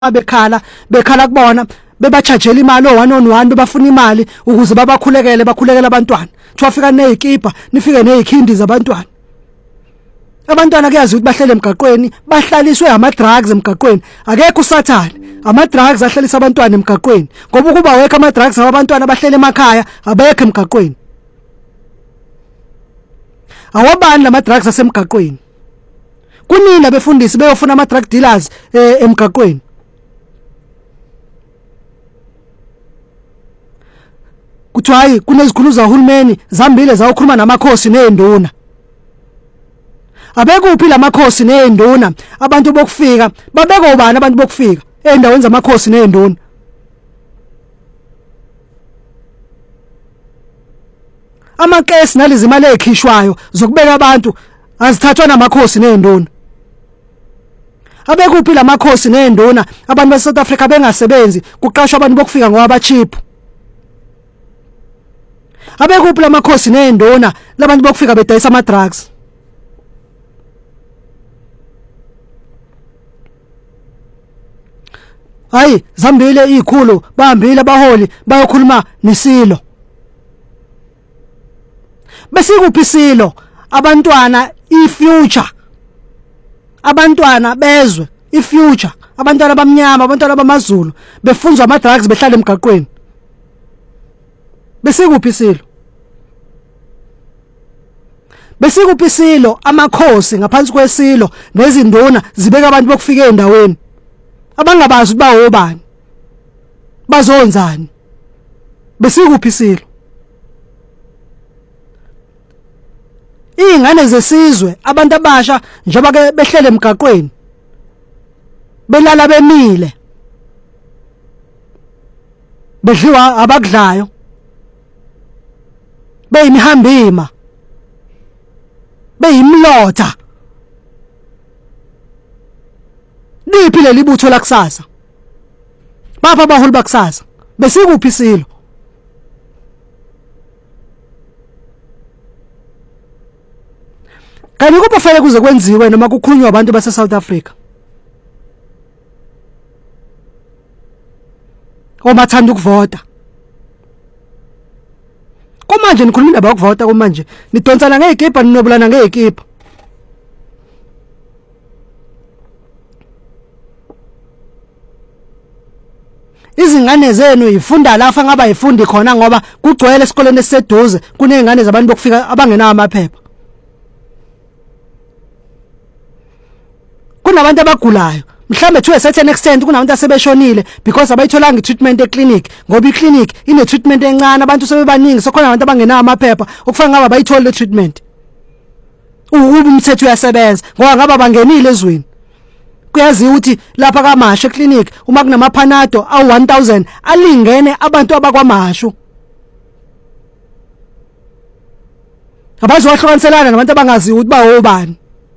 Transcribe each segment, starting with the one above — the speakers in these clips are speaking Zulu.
bekhala kubona bebachajela imali o1-on-1 bebafuna imali ukuze bakhulekele abantwana twafika nezikipa nifike nezikhindi zabantwana abantwana kuyazi ukuthi bahlele emgaqweni bahlaliswe ama drugs emgaqweni akekho usathane ama drugs ahlalisa abantwana emgaqweni ngoba ukuba wekho ama drugs abantwana bahlele emakhaya abekho emgaqweni awabani lama drugs asemgaqweni kunini abefundisi beyofuna ama drug dealers emgaqweni kuthiwa hayi kunezikhulu zahulumeni zambile zawukhuluma namakhosi neenduna abekuphi lamakhosi neenduna abantu bokufika babeka ubani abantu bokufika endaweni zamakhosi neenduna amakesi nalezi imali ekhishwayo zokubeka abantu azithathwa namakhosi neenduna abekuphi lamakhosi neenduna abantu base South Africa bengasebenzi kuqashwa abantu bokufika ngoba bachip abekuphi lamakhosi neenduna labantu bokufika bedayisa ama drugs hayi zambile izikhulu bahambile abaholi bayokhuluma nesilo bese kuphi isilo abantwana ifuture abantwana bezwe ifuture abantwana abamnyama abantwana bamaZulu befunzwa ama drugs behlala emgaqweni bese kuphi isilo bese kuphi isilo amakhosi ngaphansi kwesilo nezinduna zibeka abantu bokufika endaweni abangabazi ukuthi bawobani bazonzani bese kuphi isilo ingane zesizwe abantu abasha njengoba ke behlele emgaqweni belala bemile bedliwa abakudlayo beyimihambima beyimlotha liphi leli butho lakusasa bapha abaholi bakusasa bese kuphi isilo kanti kufanele kuze kwenziwe noma kukhulunywa abantu base South Africa omathanda ukuvota komanje nikhuluma indaba yokuvota komanje nidonsana ngezikipa ninobulana ngezikipa izingane zenu yifunda lafa ngaba yifundi khona ngoba kugcwele esikoleni esiseduze kunezingane zabantu bokufika abangenawo amaphepha kunabantu abagulayo mhlambe to a certain extent kunabantu asebeshonile because abayitholanga i-treatment eclinic ngoba i-clinic ine treatment encane abantu sebebaningi sokhona abantu abangenawo amaphepha okufana ngaba bayithola le treatment ububi umthetho uyasebenza ngoba ngaba bangenile ezweni kuyazi ukuthi lapha kaMashu eclinic uma kunamaphanado awu1000 alingene abantu abakwaMashu abazohlukaniselana nabantu abangazi ukuthi bawobani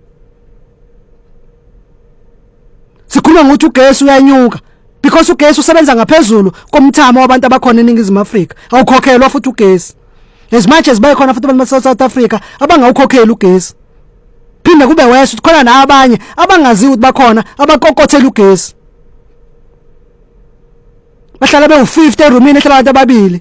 sikhuluma ngokuthi ugesi uyanyuka because ugesi usebenza ngaphezulu komthamo wabantu abakhona eNingizimu Afrika awukhokhelwa futhi ugesi as much as bayikhona futhi abantu base South Africa abangawukhokheli ugesi phinde kube wese khona nabanye abangazi ukuthi bakhona abakokothela ugesi bahlala be50 roomini ehlala abantu ababili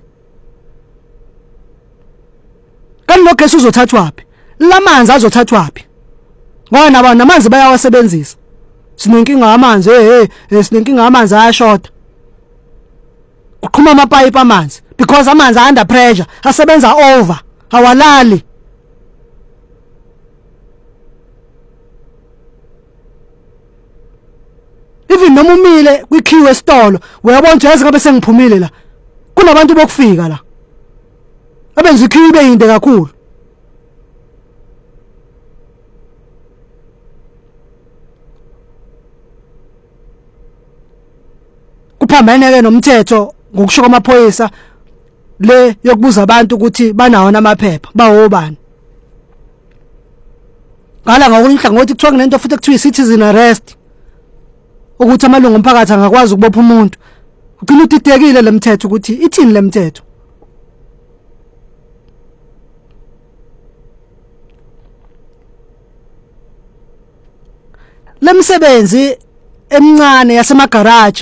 kanti lo gesi uzothathwapi lamanzi azothathwapi ngoba namanzi bayawasebenzisa sinenkinga yamanzi sinenkinga yamanzi ayashota kuqhuma amapipe amanzi because amanzi under pressure asebenza over awalali even noma umile kwikhiwe esitolo uyabona nje ngabe sengiphumile la kunabantu bokufika la abenza ikhiwe ibe yinde kakhulu kuphambene ke nomthetho ngokusho kwamaphoyisa le yokubuza abantu ukuthi banawo namaphepha bawobani ngala ngokunhlangothi kuthiwa kunento futhi ekuthiwa citizen arrest ukuthi amalungu omphakathi angakwazi ukubopha umuntu ugcina udidekile lemthetho ukuthi ithini lemthetho lemsebenzi emncane yasemagarage